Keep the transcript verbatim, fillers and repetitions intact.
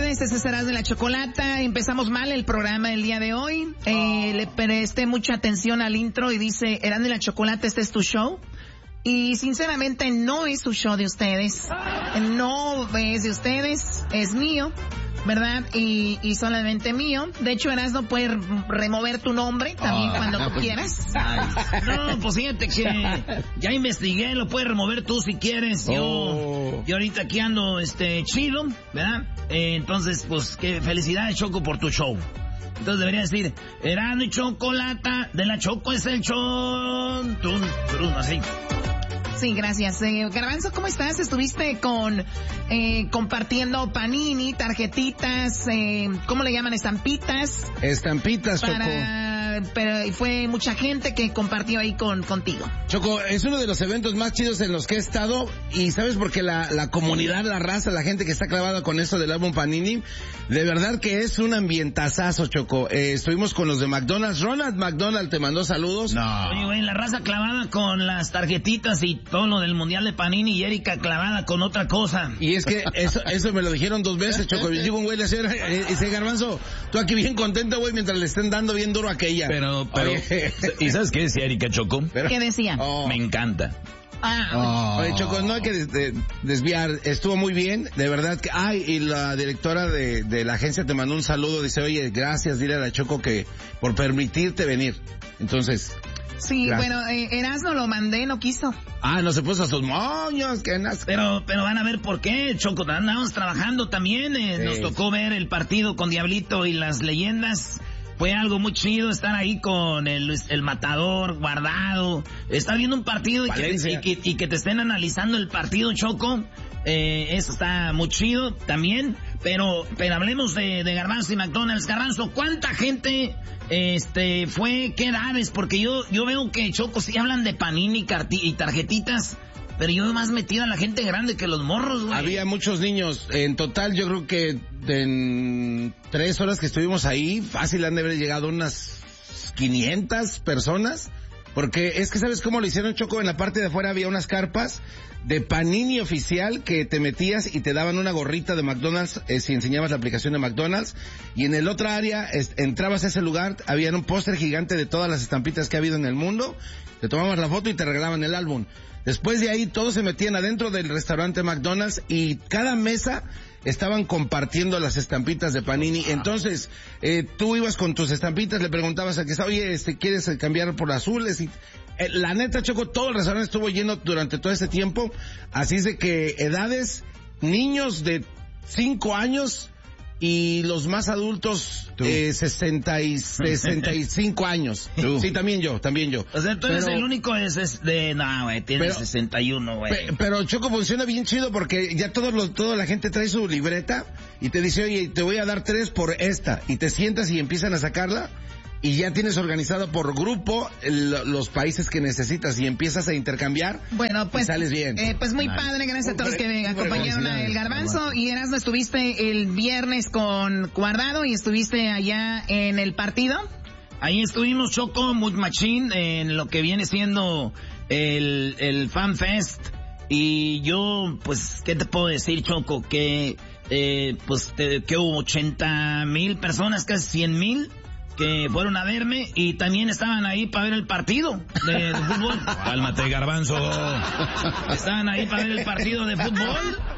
ustedes, este será de la Chocolata. Empezamos mal el programa el día de hoy. Eh, le presté mucha atención al intro y dice, Erasmo y la Chocolata, este es tu show. Y sinceramente no es su show de ustedes. No es de ustedes, es mío, ¿verdad? Y, y solamente mío. De hecho, Erasmo puede remover tu nombre también oh. cuando tú quieras. Ay. No, pues fíjate que ya investigué, lo puedes remover tú si quieres. Yo, oh. yo ahorita aquí ando este, chido, ¿verdad? Eh, entonces, pues, qué felicidades, Choco, por tu show. Entonces debería decir, Erasmo y Chocolata, de la Choco es el show. Tun, tun, así. Sí, gracias. Eh, Garbanzo, ¿cómo estás? Estuviste con eh, compartiendo panini, tarjetitas, eh, ¿cómo le llaman? Estampitas. Estampitas, para, Choco. Pero fue mucha gente que compartió ahí con contigo. Choco, es uno de los eventos más chidos en los que he estado y ¿sabes por qué la, la comunidad, la raza, la gente que está clavada con esto del álbum Panini? De verdad que es un ambientazazo, Choco. Eh, estuvimos con los de McDonald's. Ronald McDonald te mandó saludos. No. Oye, güey, la raza clavada con las tarjetitas y todo lo del Mundial de Panini y Erika clavada con otra cosa. Y es que eso eso me lo dijeron dos veces, Choco. Y digo, un güey le hacía ese Garbanzo, tú aquí bien contento, güey, mientras le estén dando bien duro a aquella. Pero, pero, Oye. ¿Y sabes qué decía Erika, Choco? Pero, ¿qué decía? Oh. Me encanta. Ah, oh. Oye, Choco, no hay que des- desviar, estuvo muy bien, de verdad que, ay, y la directora de, de la agencia te mandó un saludo, dice, oye, gracias, dile a la Choco que, por permitirte venir. Entonces, sí, gracias. Bueno, eh, Erasmo lo mandé, no quiso. Ah, no se puso a sus moños, que nas... Pero, pero van a ver por qué, Choco, andamos trabajando también, eh, sí. Nos tocó ver el partido con Diablito y las leyendas. Fue algo muy chido estar ahí con el, el matador guardado, estar viendo un partido y que, y, que, y que te estén analizando el partido, Choco. Eh, eso está muy chido también, pero, pero hablemos de, de Garbanzo y McDonald's. Garbanzo, ¿cuánta gente este fue? ¿Qué edades? Porque yo, yo veo que, Choco, sí hablan de Panini y tarjetitas, pero yo veo más metida a la gente grande que los morros, güey. Había muchos niños. En total, yo creo que en tres horas que estuvimos ahí, fácil han de haber llegado unas quinientas personas. Porque es que, ¿sabes cómo lo hicieron, Choco? En la parte de afuera había unas carpas de Panini oficial que te metías y te daban una gorrita de McDonald's eh, si enseñabas la aplicación de McDonald's. Y en el otro área, es, entrabas a ese lugar, había un póster gigante de todas las estampitas que ha habido en el mundo. Te tomabas la foto y te regalaban el álbum. Después de ahí, todos se metían adentro del restaurante McDonald's y cada mesa estaban compartiendo las estampitas de Panini. Entonces, eh, tú ibas con tus estampitas, le preguntabas al que estaba, oye, este, ¿quieres cambiar por azules? Y, eh, la neta, Choco, todo el restaurante estuvo lleno durante todo ese tiempo. Así es de que edades, niños de cinco años y los más adultos, eh, sesenta y cinco años. Tú. Sí, también yo, también yo. O sea, tú eres pero, el único es, es de, no, güey, tienes pero, sesenta y uno, güey. Pe, pero, Choco, funciona bien chido porque ya todos los, toda la gente trae su libreta y te dice, oye, te voy a dar tres por esta. Y te sientas y empiezan a sacarla. Y ya tienes organizado por grupo el, los países que necesitas y empiezas a intercambiar. Bueno, pues y sales bien. Eh, pues muy padre, gracias a todos que me acompañaron a El Garbanzo. Y Erasmo, estuviste el viernes con Guardado y estuviste allá en el partido. Ahí estuvimos, Choco, muy machín en lo que viene siendo el, el Fan Fest. Y yo, pues, ¿qué te puedo decir, Choco? Que, eh, pues, te, que hubo ochenta mil personas, casi cien mil. Que fueron a verme y también estaban ahí para ver el partido de, de fútbol. Cálmate, Garbanzo. Estaban ahí para ver el partido de fútbol.